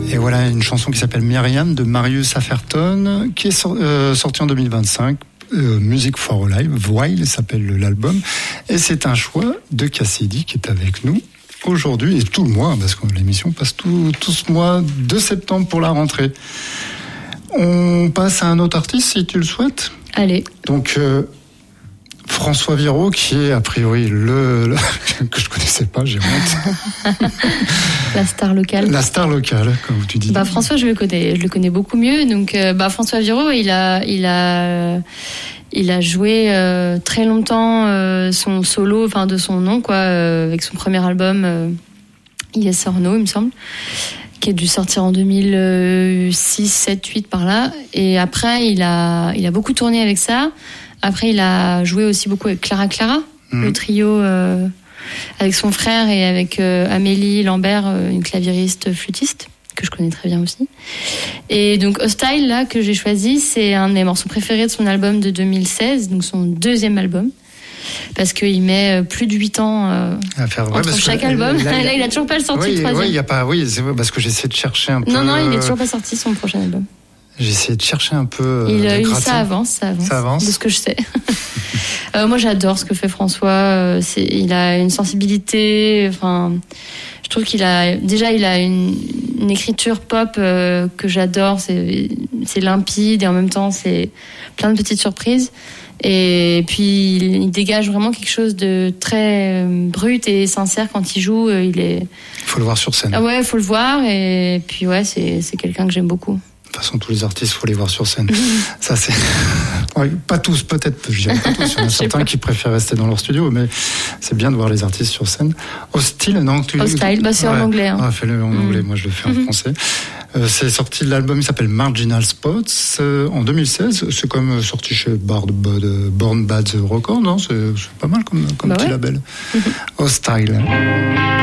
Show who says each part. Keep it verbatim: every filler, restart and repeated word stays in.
Speaker 1: Et voilà une chanson qui s'appelle Myriam de Marius Afferton, qui est sor- euh, sortie en deux mille vingt-cinq. Euh, Music for Live, Wild s'appelle l'album. Et c'est un choix de Cassidy qui est avec nous aujourd'hui et tout le mois, parce que l'émission passe tout, tout ce mois de septembre pour la rentrée. On passe à un autre artiste si tu le souhaites.
Speaker 2: Allez.
Speaker 1: Donc, euh, François Viraud, qui est a priori le, le que je connaissais pas, j'ai honte.
Speaker 2: La star locale.
Speaker 1: La star locale, comme tu dis.
Speaker 2: Bah François, je le connais, je le connais beaucoup mieux. Donc, euh, bah François Viraud, il a, il a, il a joué euh, très longtemps euh, son solo, enfin de son nom, quoi, euh, avec son premier album euh, Yes or No, il me semble, qui a dû sortir en deux mille six, sept, huit par là. Et après, il a, il a beaucoup tourné avec ça. Après, il a joué aussi beaucoup avec Clara Clara, mmh. le trio euh, avec son frère et avec euh, Amélie Lambert, euh, une claviériste flûtiste que je connais très bien aussi. Et donc Hostile, là, que j'ai choisi, c'est un des morceaux préférés de son album de deux mille seize, donc son deuxième album. Parce qu'il met plus de huit ans euh, à faire, ouais, entre chaque album. Là, là, là, il a toujours pas le sorti,
Speaker 1: oui,
Speaker 2: le troisième.
Speaker 1: Oui, il y a pas, oui, c'est vrai, parce que j'essaie de chercher un peu.
Speaker 2: Non, non, il est toujours pas sorti son prochain album.
Speaker 1: J'ai essayé de chercher un peu.
Speaker 2: Il,
Speaker 1: euh,
Speaker 2: il ça avance, ça avance.
Speaker 1: Ça avance.
Speaker 2: De ce que je sais. euh, moi, j'adore ce que fait François. C'est, il a une sensibilité. Enfin, je trouve qu'il a déjà, il a une, une écriture pop euh, que j'adore. C'est, c'est limpide et en même temps, c'est plein de petites surprises. Et puis, il dégage vraiment quelque chose de très brut et sincère quand il joue. Il est.
Speaker 1: Faut le voir sur scène.
Speaker 2: Ah ouais, faut le voir. Et puis ouais, c'est c'est quelqu'un que j'aime beaucoup.
Speaker 1: De toute façon, tous les artistes, faut les voir sur scène. Ça, c'est ouais, pas tous, peut-être. Je dirais pas tous. Il y en a certains qui préfèrent rester dans leur studio, mais c'est bien de voir les artistes sur scène. Hostile, non tu...
Speaker 2: Hostile, bah c'est ouais. en anglais. Hein.
Speaker 1: Ah, fais-le en anglais. Mm. Moi, je le fais en français. Euh, c'est sorti de l'album, il s'appelle Marginal Spots euh, en deux mille seize. C'est comme sorti chez Bard, Bard, Born Bad Records, non c'est, c'est pas mal comme, comme bah petit ouais. label. Hostile.